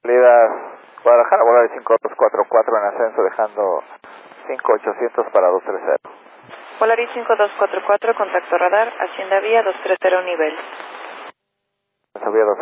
salida Guadalajara, Volaris 5244 en ascenso, dejando 5800 para 230. Volaris 5244, contacto radar, Hacienda Vía 230 nivel. Hacienda Vía 230.